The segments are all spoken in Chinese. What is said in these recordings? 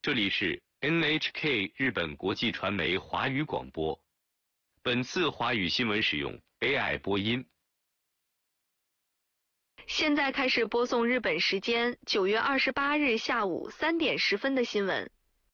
这里是 NHK 日本国际传媒华语广播。本次华语新闻使用 AI 播音。 现在开始播送日本时间9月28日下午3点10分的新闻。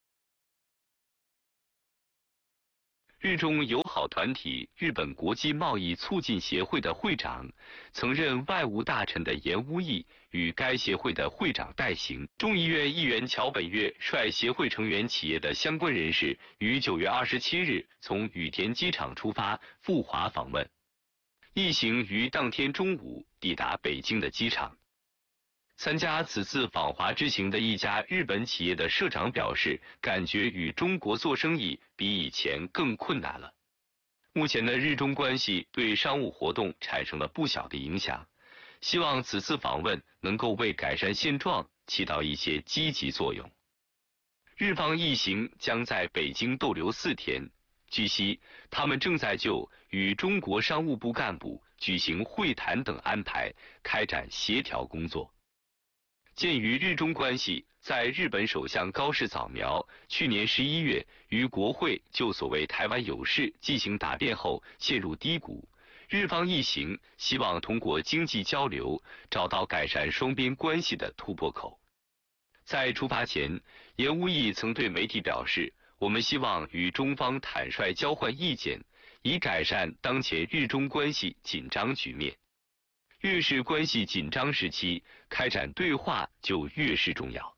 日中友好团体日本国际贸易促进协会的会长、曾任外务大臣的岩屋义与该协会的会长代行。众议院议员桥本月率协会成员企业的相关人士于9月27日从羽田机场出发赴华访问，一行于当天中午抵达北京的机场。参加此次访华之行的一家日本企业的社长表示，感觉与中国做生意比以前更困难了。目前的日中关系对商务活动产生了不小的影响，希望此次访问能够为改善现状起到一些积极作用。日方一行将在北京逗留4天，据悉，他们正在就与中国商务部干部举行会谈等安排开展协调工作。鉴于日中关系在日本首相高市早苗去年11月于国会就所谓台湾有事进行答辩后陷入低谷，日方一行希望通过经济交流找到改善双边关系的突破口。在出发前，岩屋义曾对媒体表示，我们希望与中方坦率交换意见，以改善当前日中关系紧张局面。越是关系紧张时期，开展对话就越是重要。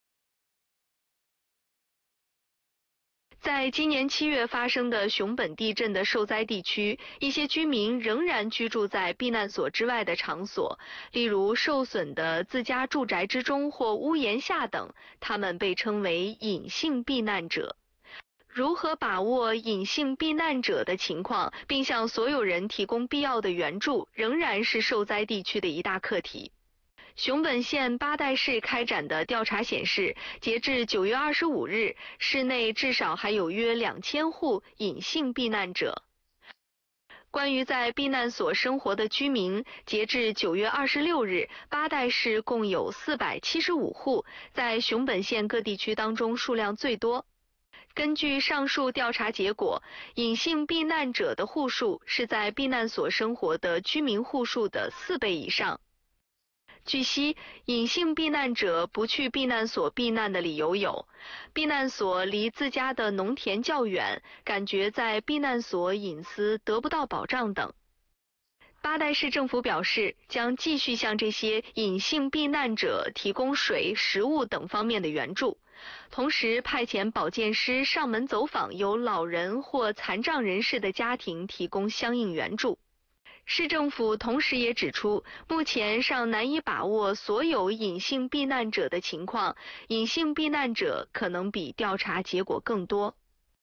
在今年7月发生的熊本地震的受灾地区，一些居民仍然居住在避难所之外的场所，例如受损的自家住宅之中或屋檐下等，他们被称为隐性避难者。如何把握隐性避难者的情况，并向所有人提供必要的援助，仍然是受灾地区的一大课题。熊本县八代市开展的调查显示，截至9月25日，市内至少还有约2000户隐性避难者。关于在避难所生活的居民，截至9月26日，八代市共有475户，在熊本县各地区当中数量最多。根据上述调查结果，隐性避难者的户数是在避难所生活的居民户数的4倍以上。据悉，隐性避难者不去避难所避难的理由有：避难所离自家的农田较远，感觉在避难所隐私得不到保障等。八代市政府表示，将继续向这些隐性避难者提供水、食物等方面的援助，同时派遣保健师上门走访有老人或残障人士的家庭，提供相应援助。市政府同时也指出，目前尚难以把握所有隐性避难者的情况，隐性避难者可能比调查结果更多。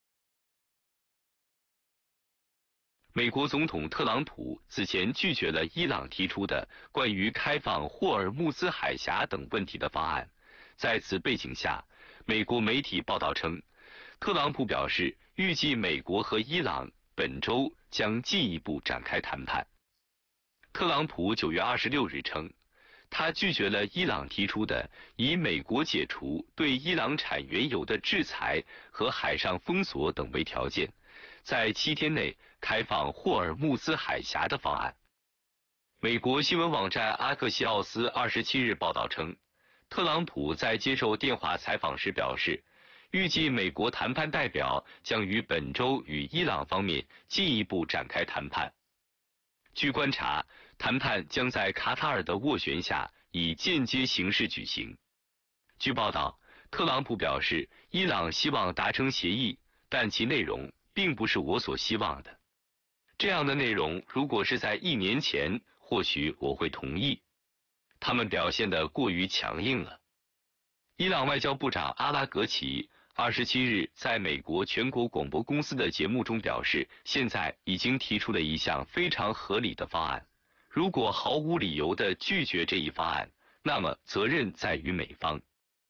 美国总统特朗普此前拒绝了伊朗提出的关于开放霍尔木兹海峡等问题的方案。在此背景下，美国媒体报道称，特朗普表示预计美国和伊朗本周将进一步展开谈判。特朗普9月26日称，他拒绝了伊朗提出的以美国解除对伊朗产原油的制裁和海上封锁等为条件，在7天内开放霍尔木兹海峡的方案。美国新闻网站阿克西奥斯27日报道称，特朗普在接受电话采访时表示，预计美国谈判代表将于本周与伊朗方面进一步展开谈判。据观察，谈判将在卡塔尔的斡旋下以间接形式举行。据报道，特朗普表示，伊朗希望达成协议，但其内容并不是我所希望的。这样的内容如果是在1年前，或许我会同意。他们表现得过于强硬了。伊朗外交部长阿拉格齐27日在美国全国广播公司的节目中表示，现在已经提出了一项非常合理的方案，如果毫无理由地拒绝这一方案，那么责任在于美方。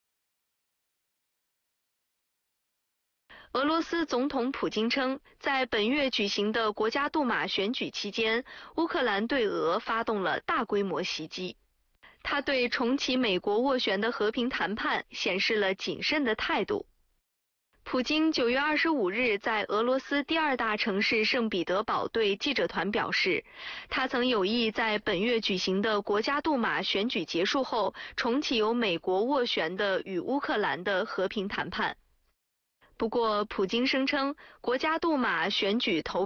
俄罗斯总统普京称，在本月举行的国家杜马选举期间，乌克兰对俄发动了大规模袭击。 他对重启美国斡旋的和平谈判显示了谨慎的态度。普京9月25日在俄罗斯第2大城市圣彼得堡对记者团表示，他曾有意在本月举行的国家杜马选举结束后，重启由美国斡旋的与乌克兰的和平谈判。不过，普京声称国家杜马选举投